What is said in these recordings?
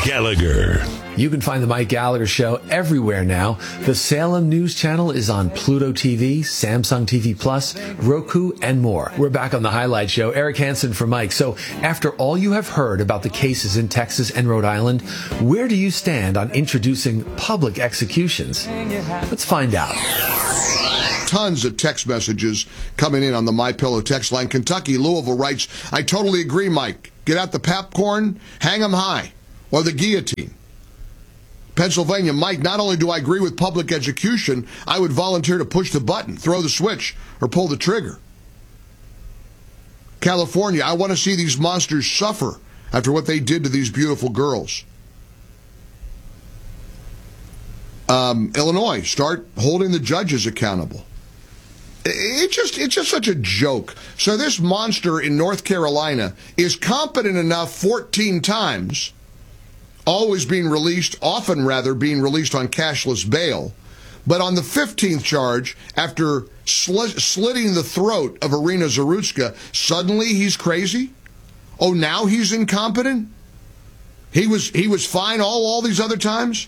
Gallagher. You can find the Mike Gallagher Show everywhere now. The Salem News Channel is on Pluto TV, Samsung TV Plus, Roku, and more. We're back on the Highlight Show. Eric Hansen for Mike. So after all you have heard about the cases in Texas and Rhode Island, where do you stand on introducing public executions? Let's find out. Tons of text messages coming in on the MyPillow text line. Kentucky, Louisville writes, I totally agree, Mike. Get out the popcorn, hang 'em high, or the guillotine. Pennsylvania, Mike, not only do I agree with public execution, I would volunteer to push the button, throw the switch, or pull the trigger. California, I want to see these monsters suffer after what they did to these beautiful girls. Illinois, start holding the judges accountable. It's just such a joke. So this monster in North Carolina is competent enough 14 times, always being released, often rather being released on cashless bail. But on the 15th charge, after slitting the throat of Irina Zarutska, suddenly he's crazy? Oh, now he's incompetent? He was fine all these other times?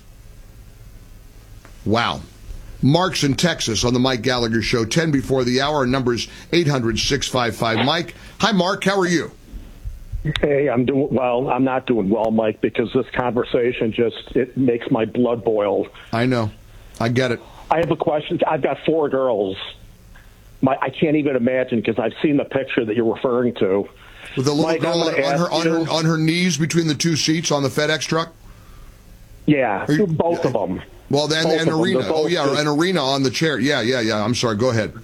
Wow. Mark's in Texas on the Mike Gallagher Show, 10 before the hour. Our number's 800-655-Mike. Hi, Mark. How are you? Hey, I'm doing well. I'm not doing well, Mike, because this conversation it makes my blood boil. I know. I get it. I have a question. I've got 4 girls. I can't even imagine, because I've seen the picture that you're referring to. With the little Mike, girl on her knees between the 2 seats on the FedEx truck? Yeah, both of them. Well, then, and Irina. Oh, yeah, and Irina on the chair. Yeah. I'm sorry. Go ahead.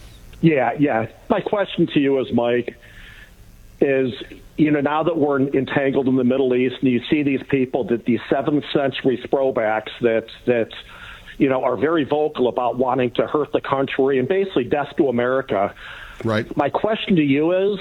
Yeah. My question to you is, Mike, is, now that we're entangled in the Middle East and you see these people, these 7th century throwbacks that are very vocal about wanting to hurt the country and basically death to America. Right. My question to you is,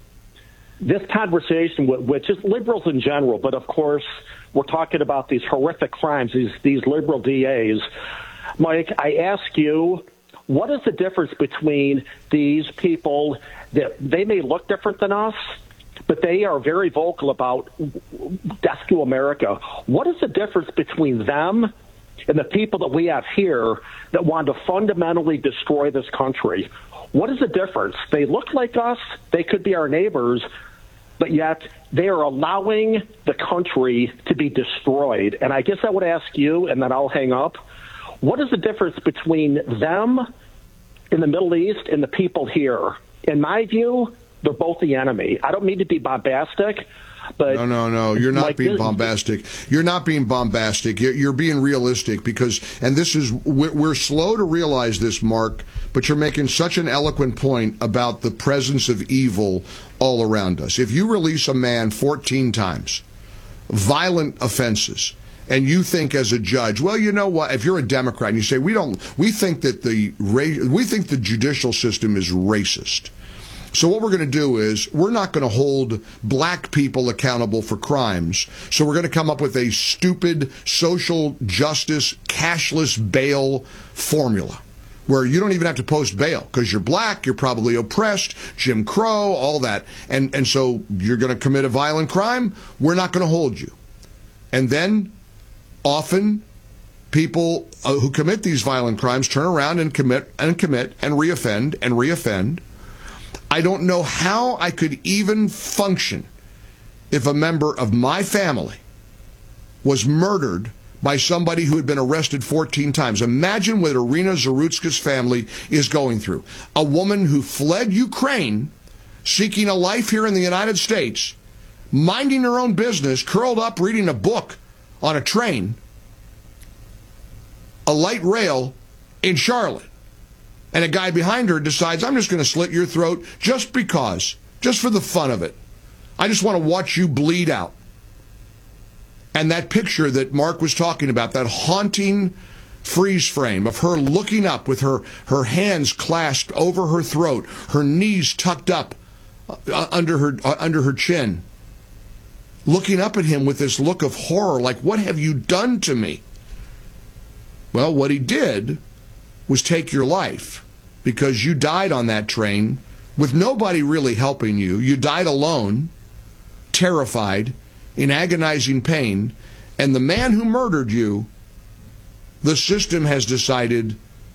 this conversation, which is liberals in general, but of course we're talking about these horrific crimes, these liberal DAs. Mike, I ask you, what is the difference between these people that they may look different than us, but they are very vocal about death to America? What is the difference between them and the people that we have here that want to fundamentally destroy this country? What is the difference? They look like us. They could be our neighbors, but yet they are allowing the country to be destroyed. And I guess I would ask you, and then I'll hang up, what is the difference between them in the Middle East and the people here? In my view, they're both the enemy. I don't mean to be bombastic, but no, you're not being bombastic. You're not being bombastic. You're being realistic, because, and this is, we're slow to realize this, Mark, but you're making such an eloquent point about the presence of evil all around us. If you release a man 14 times, violent offenses, and you think as a judge, well, you know what? If you're a Democrat and you say we think the judicial system is racist. So what we're going to do is we're not going to hold black people accountable for crimes. So we're going to come up with a stupid social justice cashless bail formula where you don't even have to post bail because you're black, you're probably oppressed, Jim Crow, all that. And so you're going to commit a violent crime, we're not going to hold you. And then often people who commit these violent crimes turn around and commit and reoffend and reoffend. I don't know how I could even function if a member of my family was murdered by somebody who had been arrested 14 times. Imagine what Irina Zarutska's family is going through. A woman who fled Ukraine, seeking a life here in the United States, minding her own business, curled up reading a book on a train, a light rail in Charlotte. And a guy behind her decides, I'm just going to slit your throat just because, just for the fun of it. I just want to watch you bleed out. And that picture that Mark was talking about, that haunting freeze frame of her looking up with her hands clasped over her throat, her knees tucked up under her chin, looking up at him with this look of horror, like, what have you done to me? Well, what he did was take your life, because you died on that train with nobody really helping you. You died alone, terrified, in agonizing pain, And the man who murdered you, the system has decided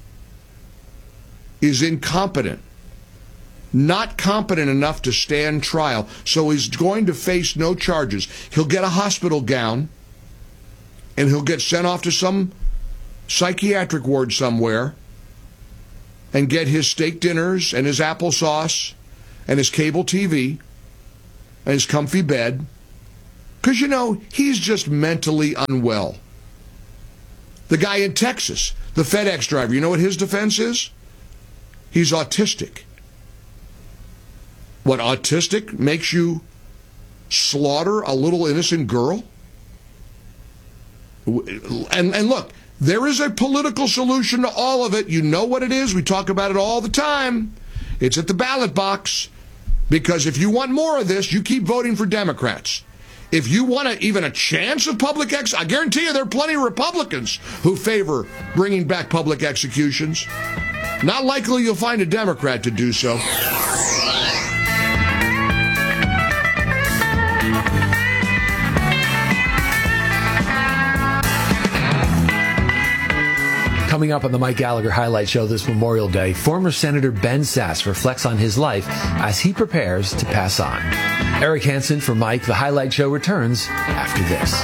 is incompetent, not competent enough to stand trial, so he's going to face no charges. He'll get a hospital gown, and he'll get sent off to some psychiatric ward somewhere and get his steak dinners and his applesauce and his cable TV and his comfy bed, because, you know, he's just mentally unwell. The guy in Texas, the FedEx driver, you know what his defense is? He's autistic. What, autistic makes you slaughter a little innocent girl? And look, there is a political solution to all of it. You know what it is. We talk about it all the time. It's at the ballot box. Because if you want more of this, you keep voting for Democrats. If you want even a chance of public I guarantee you there are plenty of Republicans who favor bringing back public executions. Not likely you'll find a Democrat to do so. Coming up on the Mike Gallagher Highlight Show this Memorial Day, former Senator Ben Sasse reflects on his life as he prepares to pass on. Eric Hansen for Mike. The Highlight Show returns after this.